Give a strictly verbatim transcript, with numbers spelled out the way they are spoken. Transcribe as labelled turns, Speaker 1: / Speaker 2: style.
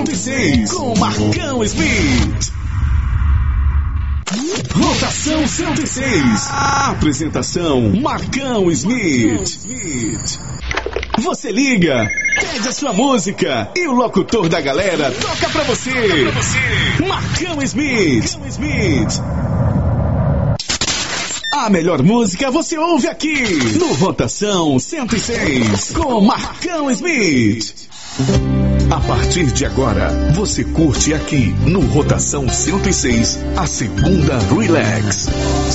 Speaker 1: cento e seis com Marcão Smith. Rotação cento e seis. A apresentação Marcão Smith. Você liga, pede a sua música e o locutor da galera toca pra você. Toca pra você. Marcão Smith. Marcão Smith. A melhor música você ouve aqui no Rotação cento e seis com Marcão Smith. A partir de agora, você curte aqui no Rotação cento e seis a segunda Relax.